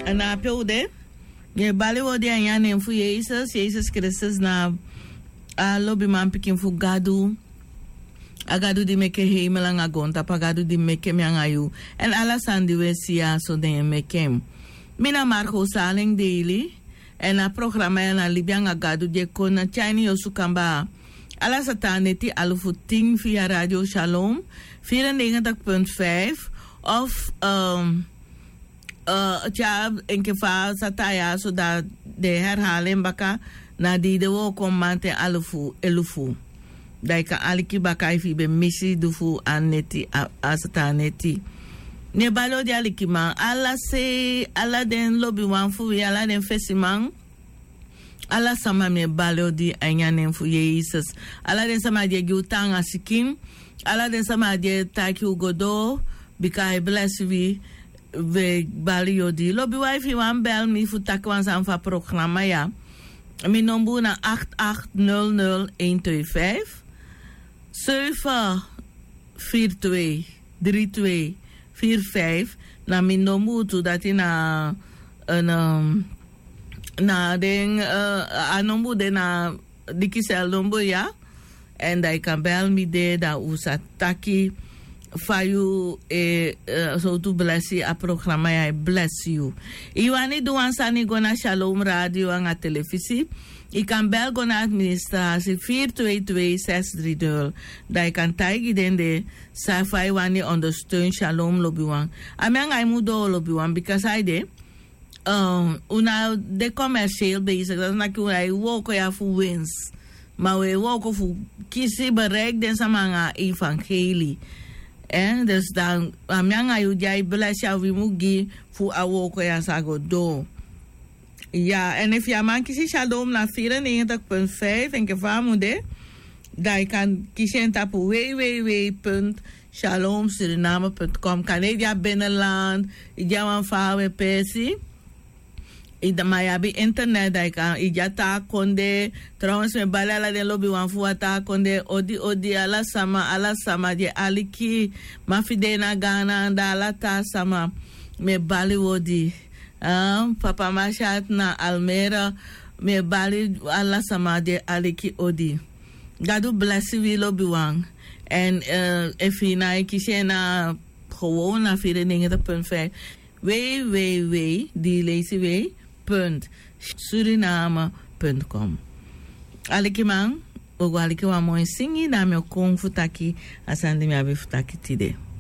En na peude, je baliwo de anyane fu Jesus Christus na a lobby man pikin fu gadu. Agadu di meke hemelang agonta pagadu di meke miangayu. En alasan di wesia so den mekem. Mina Marco Saling daily. En a programma na Libian agadu je kona chini osukamba. Alasatane alufu ting via Radio Shalom 94.5 of ja in geval sataya zodat de herhaling baka na die de wo komante alufu elufu. Daika aliki baka ifi be misi dufu aneti asataneti. Ne balo di aliki man ala se ala den lobby wan fu ala den fesiman. Ala sama me balo di anyanen fu Jesus. Ala den sama die giutanga sikim. Ala den sama die taki ugodo. Because I bless we balio di. Lobby wifi wan bel mi fu takwan san fa programma ya. Mi nombu na 8800-125 742-3245 na mi nombu tu dati na den anombu de na dikisel nombu ya. And I can bel mi de da usataki fayu so to bless you a programma I bless you. Iwani duan sani gona Shalom Radio ang a televisi. I kan bel gona administratie 422-630. Da I kan taigi den de sci-fi wani ondersteun Shalom lobiwan. Amang I mudo lobiwan because I de una de commercieel bezig. Dat is natuurlijk woko ya fu wins. Maar we woko fu kisi bereik den samanga evangelie. Dus dan, amyanga yu jai bless ya wimugi fu awoko ya sago do. Ja, en if je man kisi Shalom na 94.5 en gevamu de, dan je kan kiezen tapu www.shalomsuriname.com. Canada binnenland, ija wan fawe pesi. Ida mayabi internet da kan ija ta konde trouwens me balala de lobby wan fu ta konde odi ala sama je aliki mafide na gana da ala ta sama me bali wodi papa mashat na Almera me bali ala sama de aliki odi gadu bless we lobby wan en efina ikishena gewoon na 94.5 die lazy way Suriname.com. Aliki man, ogo aliki wa mo singi na me okon futaki asandi me abi futaki tide.